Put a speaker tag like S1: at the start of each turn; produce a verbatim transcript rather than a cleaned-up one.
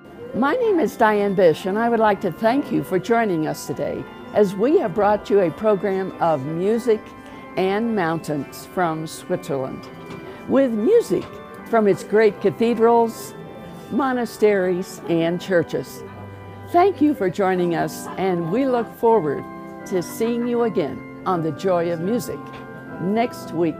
S1: My name is Diane Bish, and I would like to thank you for joining us today as we have brought you a program of music and mountains from Switzerland, with music from its great cathedrals, monasteries, and churches. Thank you for joining us, and we look forward to seeing you again on The Joy of Music next week.